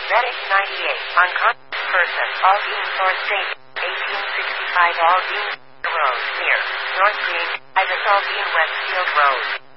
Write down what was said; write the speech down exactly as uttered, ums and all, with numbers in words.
Medic ninety-eight, unconscious person, Aldine Source Station, eighteen sixty-five Aldine Road, near North Green, Ibis Aldine Westfield Road.